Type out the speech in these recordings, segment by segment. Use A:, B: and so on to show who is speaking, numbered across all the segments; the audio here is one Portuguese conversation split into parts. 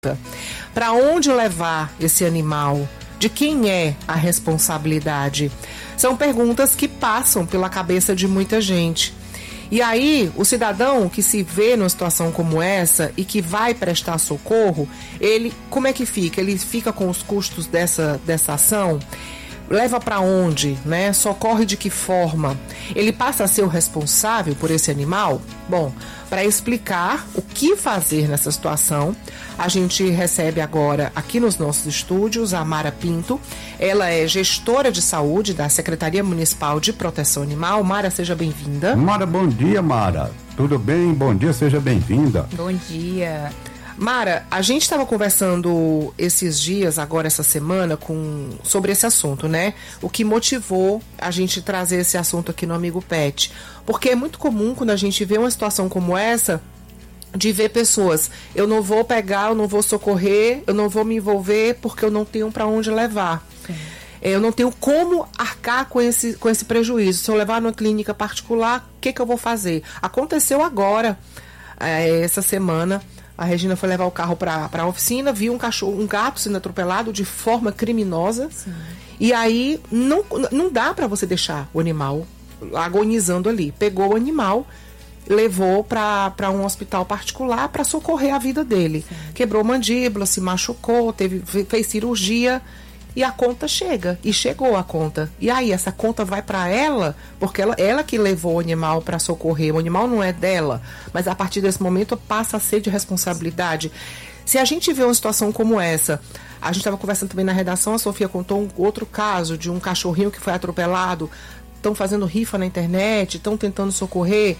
A: Para onde levar esse animal? De quem é a responsabilidade? São perguntas que passam pela cabeça de muita gente. E aí, o cidadão que se vê numa situação como essa e que vai prestar socorro, ele, como é que fica? Ele fica com os custos dessa ação? Leva para onde, né? Socorre de que forma? Ele passa a ser o responsável por esse animal? Bom, para explicar o que fazer nessa situação, a gente recebe agora aqui nos nossos estúdios a Mara Pinto. Ela é gestora de saúde da Secretaria Municipal de Proteção Animal. Mara, seja bem-vinda.
B: Mara, bom dia, Mara. Tudo bem? Bom dia, seja bem-vinda.
C: Bom dia.
A: Mara, a gente estava conversando esses dias, agora essa semana, sobre esse assunto, né? O que motivou a gente trazer esse assunto aqui no Amigo Pet. Porque é muito comum, quando a gente vê uma situação como essa, de ver pessoas, eu não vou pegar, eu não vou socorrer, eu não vou me envolver porque eu não tenho para onde levar. Sim. Eu não tenho como arcar com esse prejuízo. Se eu levar numa clínica particular, o que eu vou fazer? Aconteceu agora, essa semana. A Regina foi levar o carro para a oficina, viu um gato sendo atropelado de forma criminosa. Sim. E aí não dá para você deixar o animal agonizando ali. Pegou o animal, levou para um hospital particular para socorrer a vida dele. Sim. Quebrou mandíbula, se machucou, fez cirurgia. E a conta chega, e chegou a conta. E aí, essa conta vai para ela, porque ela que levou o animal para socorrer. O animal não é dela, mas a partir desse momento passa a ser de responsabilidade. Se a gente vê uma situação como essa, a gente estava conversando também na redação, a Sofia contou um outro caso de um cachorrinho que foi atropelado, estão fazendo rifa na internet, estão tentando socorrer.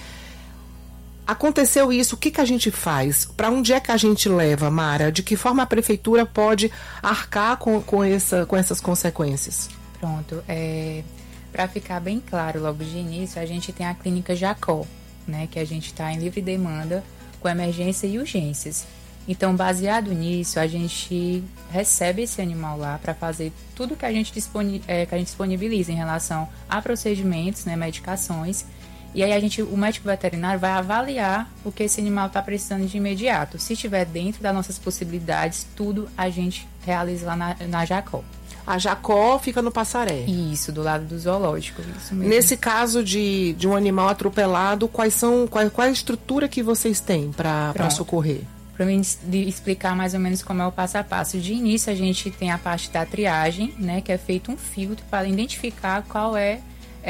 A: Aconteceu isso, o que a gente faz? Para onde é que a gente leva, Mara? De que forma a prefeitura pode arcar com essas consequências?
C: Pronto, para ficar bem claro logo de início, a gente tem a clínica Jacó, né, que a gente está em livre demanda com emergência e urgências. Então, baseado nisso, a gente recebe esse animal lá para fazer tudo que a gente disponibiliza em relação a procedimentos, né, medicações. E aí o médico veterinário vai avaliar o que esse animal está precisando de imediato. Se estiver dentro das nossas possibilidades, tudo a gente realiza lá na Jacó.
A: A Jacó fica no Passaré.
C: Isso, do lado do zoológico. Isso mesmo.
A: Nesse caso de um animal atropelado, qual é a estrutura que vocês têm para socorrer?
C: Para mim explicar mais ou menos como é o passo a passo. De início, a gente tem a parte da triagem, né, que é feito um filtro para identificar qual é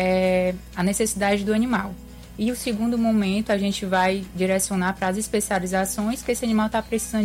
C: a necessidade do animal. E o segundo momento a gente vai direcionar para as especializações que esse animal está precisando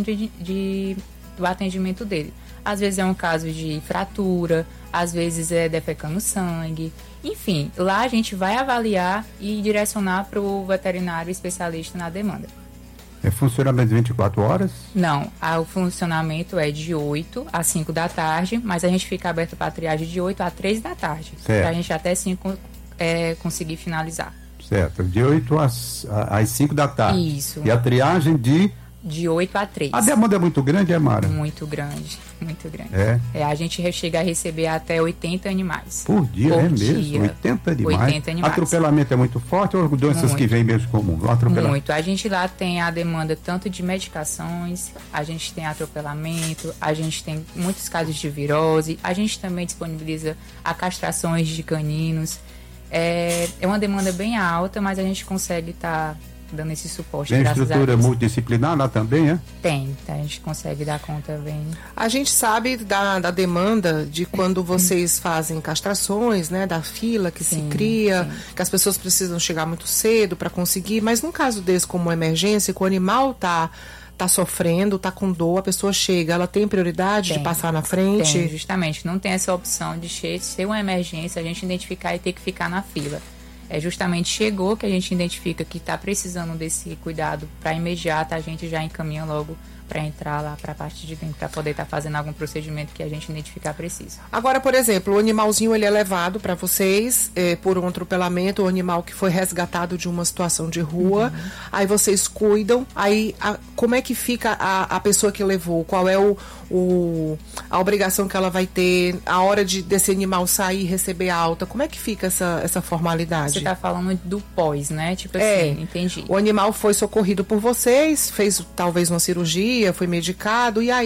C: do atendimento dele. Às vezes é um caso de fratura, às vezes é defecando sangue. Enfim, lá a gente vai avaliar e direcionar para o veterinário especialista na demanda.
B: É funcionamento de 24 horas?
C: Não, o funcionamento é de 8 às 5 da tarde, mas a gente fica aberto para a triagem de 8 a 3 da tarde. Para a gente até 5 conseguir finalizar.
B: Certo, de 8 às 5 da tarde.
C: Isso.
B: E a triagem
C: de 8 a 3.
B: A demanda é muito grande, Mara?
C: Muito grande, muito grande.
B: A
C: gente chega a receber até 80 animais.
B: Por dia, mesmo? 80 animais?
C: 80 animais.
B: Atropelamento é muito forte ou doenças que vêm mesmo comum?
C: Muito. A gente lá tem a demanda tanto de medicações, a gente tem atropelamento, a gente tem muitos casos de virose, a gente também disponibiliza a castrações de caninos. É uma demanda bem alta, mas a gente consegue estar dando esse suporte.
B: Tem estrutura multidisciplinar lá também, é?
C: Tem, a gente consegue dar conta bem.
A: A gente sabe da demanda de quando vocês fazem castrações, né, da fila que se cria, que as pessoas precisam chegar muito cedo para conseguir, mas num caso desse como uma emergência, que o animal tá sofrendo, tá com dor, a pessoa chega, ela tem prioridade de passar na frente?
C: Tem, justamente, não tem essa opção de ser uma emergência, a gente identificar e ter que ficar na fila. Justamente chegou que a gente identifica que está precisando desse cuidado para imediato, a gente já encaminha logo para entrar lá para a parte de dentro, para poder estar fazendo algum procedimento que a gente identificar preciso.
A: Agora, por exemplo, o animalzinho ele é levado para vocês por um atropelamento, o animal que foi resgatado de uma situação de rua, aí vocês cuidam, aí como é que fica a pessoa que levou? Qual é a obrigação que ela vai ter a hora desse animal sair e receber a alta? Como é que fica essa formalidade?
C: Você está falando do pós, né? Tipo assim, entendi.
A: O animal foi socorrido por vocês, fez talvez uma cirurgia, dia, foi medicado e aí